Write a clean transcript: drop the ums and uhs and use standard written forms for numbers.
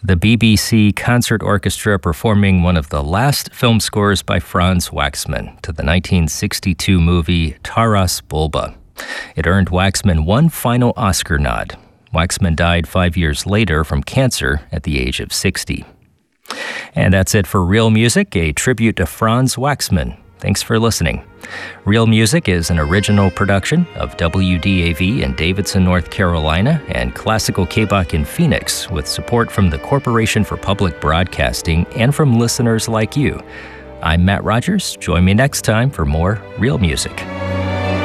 the BBC Concert Orchestra performing one of the last film scores by Franz Waxman to the 1962 movie Taras Bulba. It earned Waxman one final Oscar nod. Waxman died 5 years later from cancer at the age of 60. And that's it for Real Music, a tribute to Franz Waxman. Thanks for listening. Real Music is an original production of WDAV in Davidson, North Carolina, and Classical KBOK in Phoenix, with support from the Corporation for Public Broadcasting and from listeners like you. I'm Matt Rogers. Join me next time for more Real Music.